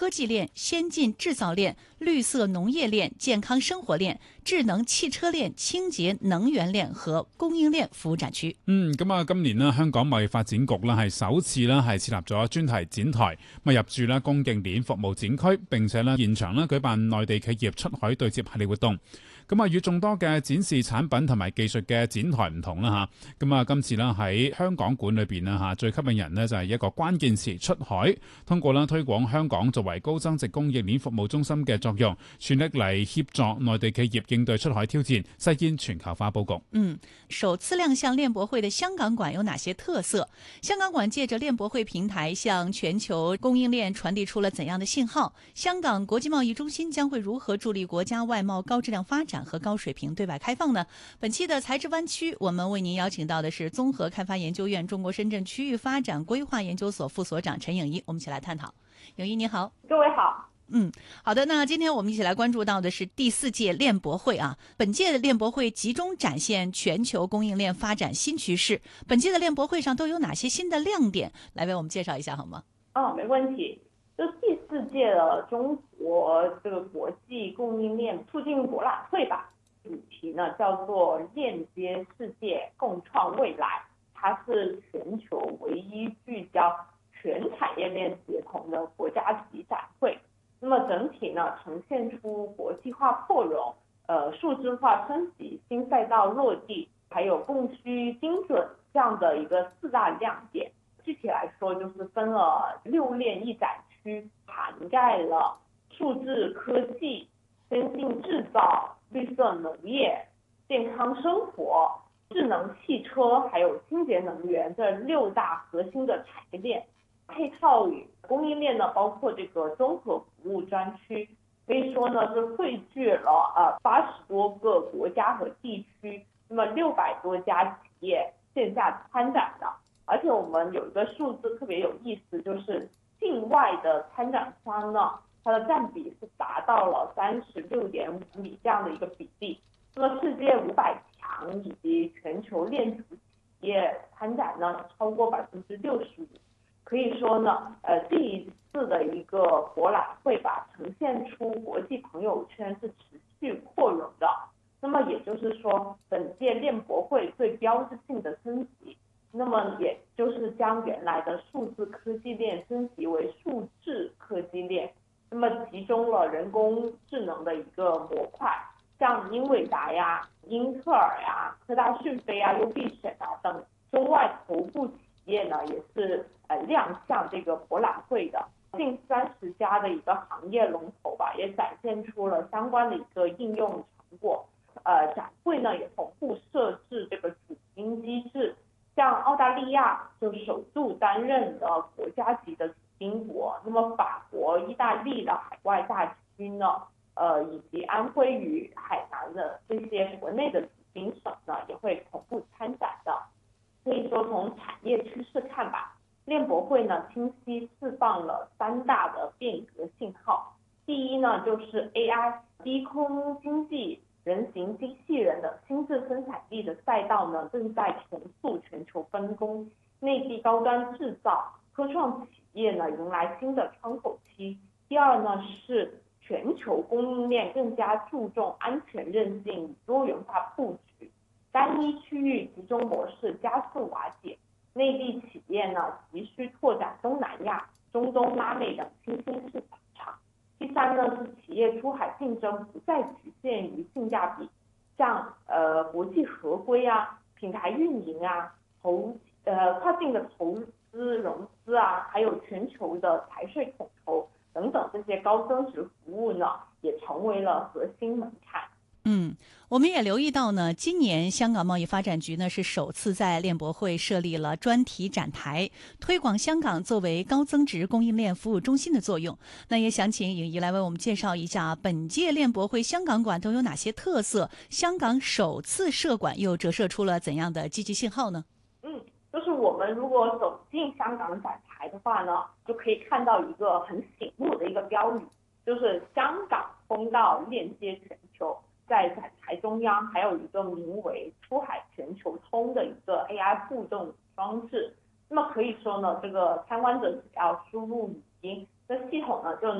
科技链、先进制造链、绿色農業鏈、健康生活鏈、智能汽車鏈、清潔能源鏈和供應鏈服務展區。 咁今年咧，香港貿易發展局咧係首次咧係設立咗專題展台，入駐咧供應鏈服務展區，並且咧現場咧舉辦內地企業出海對接系列活動。與眾多嘅展示產品同埋技術嘅展台唔同啦嚇，今次咧喺香港館裏邊啦嚇，最吸引人呢就係一個關鍵詞出海，通過啦推廣香港作為高增值供應鏈服務中心嘅作用，全力嚟協助內地企業應對出海挑戰，實現全球化佈局。 首次亮相鏈博會的香港館有哪些特色？香港館借着鏈博會平台向全球供應鏈傳遞出了怎樣的信號？香港國際貿易中心將會如何助力國家外貿高質量發展和高水平對外開放呢？本期的財智灣區，我們為您邀請到的是綜合開發研究院中國深圳區域發展規劃研究所副所長陳穎儀，我們一起來探討。穎儀你好。 各位好。 好的，那今天我們一起來關注到的是第4屆鏈博會啊。本屆的鏈博會集中展現全球供應鏈發展新趨勢。本屆的鏈博會上都有哪些新的亮點？來為我們介紹一下好嗎？ 沒問題。就第4屆的中國這個國際供應鏈促進博覽會吧，主題呢叫做鏈接世界，共創未來。它是全球唯一聚焦全產業鏈協同的國家級展會。那麼整體呢呈現出國際化擴容、數字化升級、新賽道落地，還有供需精準這樣的一個4大亮點。具體來說，就是分了6鏈一展區，涵蓋了數字科技、先進製造、綠色農業、健康生活、智能汽車，還有清潔能源這6大核心的產業鏈。配套與供應鏈呢，包括這個綜合服務專區，可以說呢是匯聚了80多個國家和地區，那麼600多家企業線下參展的。而且我們有一個數字特別有意思，就是境外的參展商呢，它的佔比是達到了36.5%這樣的一個比例。那麼世界500強以及全球鏈主企業參展呢，超過65%。可以說呢，這一次的一個博覽會吧，呈現出國際朋友圈是持續擴容的。那麼也就是說，本屆鏈博會最標誌性的升級，那麼也就是將原來的數字科技鏈升級為數字科技鏈，那麼集中了人工智能的一個模塊，像英偉達呀、英特爾呀、科大訊飛啊、優必選啊等中外頭部企業呢，也是亮相這個博覽會的近30家的一個行業龍頭吧，也展現出了相關的一個應用成果。展會呢也同步設置這個主賓機制，像澳大利亞就首度擔任了國家級的主賓國，那麼法國、意大利的海外大區呢，以及安徽與海南的這些國內的主賓省呢，也會同步參展的。可以說從產業趨勢看吧，鏈博會呢清晰釋放了3大的變革信號。第一呢就是 AI 低空經濟、人形機器人的新質生產力的賽道呢正在重塑全球分工，內地高端製造、科創企業呢迎來新的窗口期。第二呢是全球供應鏈更加注重安全韌性與多元化布局，單一區域集中模式加速瓦解，內地企業呢急需拓展東南亞、中東、拉美等新興市場。第三呢是企業出海競爭不再局限於性價比，像國際合規啊、品牌運營啊、跨境的投資融資啊，還有全球的財稅統籌等等這些高增值服務呢，也成為了核心門檻。 我們也留意到呢，今年香港貿易發展局呢是首次在鏈博會設立了專題展台，推廣香港作為高增值供應鏈服務中心的作用。那也想請穎儀來為我們介紹一下本屆鏈博會香港館都有哪些特色，香港首次設館又折射出了怎樣的積極信號呢？ 就是我們如果走進香港展台的話呢，就可以看到一個很醒目的一個標語，就是香港通道鏈接全球。在展台中央還有一個名為出海全球通的一個 AI 互動裝置，那麼可以說呢，這個參觀者只要輸入語音，這系統呢就